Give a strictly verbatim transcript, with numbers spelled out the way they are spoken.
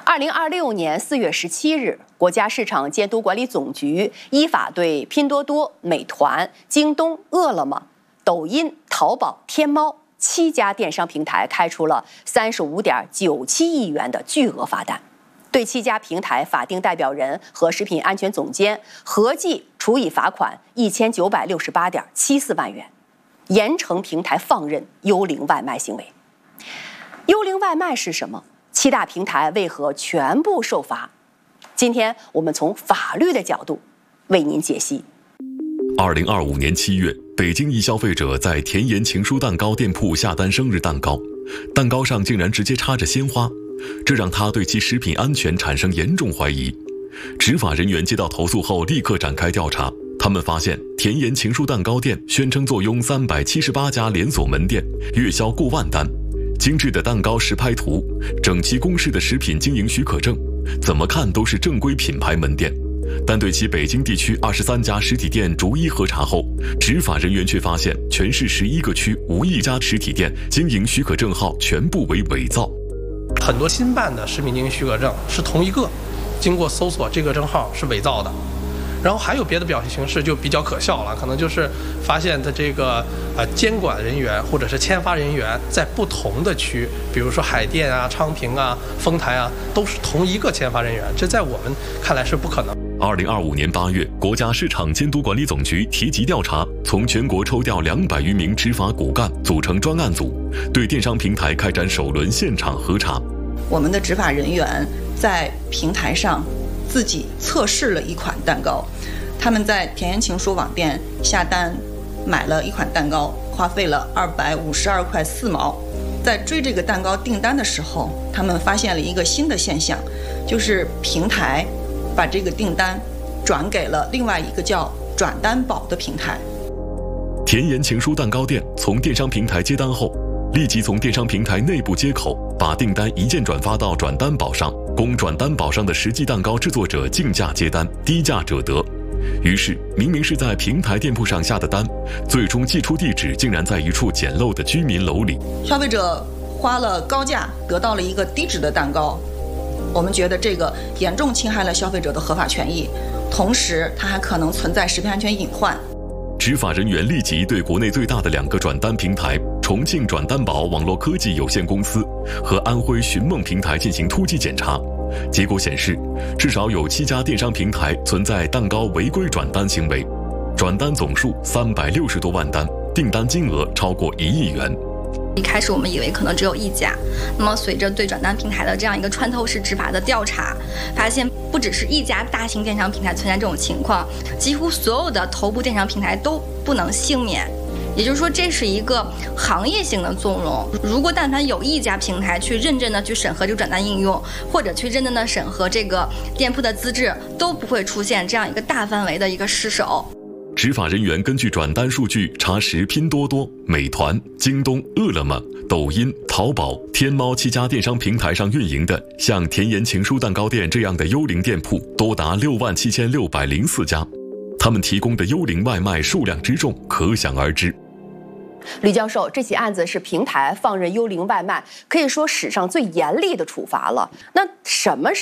二零二六年四月十七日，国家市场监督管理总局依法对拼多多、美团、京东、饿了么、抖音、淘宝、天猫七家电商平台开出了三十五点九七亿元的巨额罚单，对七家平台法定代表人和食品安全总监合计处以罚款一千九百六十八点七四万元，严惩平台放任幽灵外卖行为。幽灵外卖是什么？七大平台为何全部受罚？今天我们从法律的角度为您解析。 二零二五年七月，北京一消费者在甜言情书蛋糕店铺下单生日蛋糕，蛋糕上竟然直接插着鲜花，这让他对其食品安全产生严重怀疑。执法人员接到投诉后，立刻展开调查。他们发现，甜言情书蛋糕店宣称坐拥三百七十八家连锁门店，月销过万单。精致的蛋糕实拍图，整齐公示的食品经营许可证，怎么看都是正规品牌门店。但对其北京地区二十三家实体店逐一核查后，执法人员却发现全市十一个区无一家实体店经营许可证号全部为伪造。 很多新办的食品经营许可证是同一个，经过搜索这个证号是伪造的。然后还有别的表现形式就比较可笑了，可能就是发现的这个呃监管人员或者是签发人员在不同的区，比如说海淀啊、昌平啊、丰台啊，都是同一个签发人员，这在我们看来是不可能。 二零二五年八月，国家市场监督管理总局提级调查，从全国抽调两百余名执法骨干，组成专案组，对电商平台开展首轮现场核查。 我们的执法人员在平台上自己测试了一款蛋糕，他们在甜言情书网店下单买了一款蛋糕，花费了二百五十二块四毛。在追这个蛋糕订单的时候，他们发现了一个新的现象，就是平台把这个订单转给了另外一个叫转单宝的平台。 甜言情书蛋糕店从电商平台接单后，立即从电商平台内部接口把订单一键转发到转单宝上，供转单宝上的实际蛋糕制作者竞价接单，低价者得。于是，明明是在平台店铺上下的单，最终寄出地址竟然在一处简陋的居民楼里。 消费者花了高价得到了一个低质的蛋糕，我们觉得这个严重侵害了消费者的合法权益，同时它还可能存在食品安全隐患。 执法人员立即对国内最大的两个转单平台重庆转单宝网络科技有限公司和安徽寻梦平台进行突击检查，结果显示，至少有七家电商平台存在蛋糕违规转单行为，转单总数三百六十多万单，订单金额超过一亿元。 一开始我们以为可能只有一家，那么随着对转单平台的这样一个穿透式执法的调查，发现不只是一家大型电商平台存在这种情况，几乎所有的头部电商平台都不能幸免。也就是说，这是一个行业性的纵容。如果但凡有一家平台去认真的去审核这个转单应用，或者去认真的审核这个店铺的资质，都不会出现这样一个大范围的一个失守。 执法人员根据转单数据查实，拼多多、美团、京东、饿了么、抖音、淘宝、天猫七家电商平台上运营的像甜言情书蛋糕店这样的幽灵店铺多达六万七千六百零四家，他们提供的幽灵外卖数量之众可想而知。 吕教授，这起案子是平台放任幽灵外卖，可以说史上最严厉的处罚了。那什么是